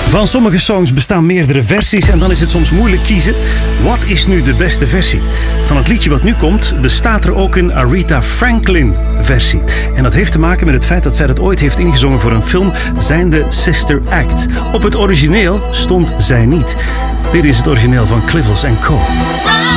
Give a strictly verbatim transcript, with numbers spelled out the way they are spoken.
Van sommige songs bestaan meerdere versies en dan is het soms moeilijk kiezen. Wat is nu de beste versie? Van het liedje wat nu komt bestaat er ook een Aretha Franklin versie. En dat heeft te maken met het feit dat zij dat ooit heeft ingezongen voor een film, zijnde Sister Act. Op het origineel stond zij niet. Dit is het origineel van Clivels en Co.